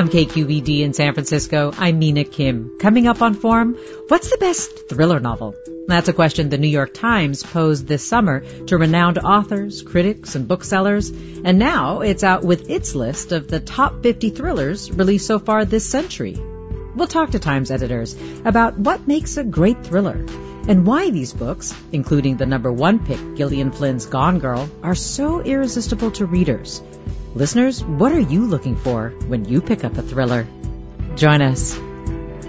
From KQED in San Francisco, I'm Mina Kim. Coming up on Forum, what's the best thriller novel? That's a question the New York Times posed this summer to renowned authors, critics, and booksellers, and now it's out with its list of the top 50 thrillers released so far this century. We'll talk to Times editors about what makes a great thriller and why these books, including the #1 pick Gillian Flynn's Gone Girl, are so irresistible to readers. Listeners, what are you looking for when you pick up a thriller? Join us.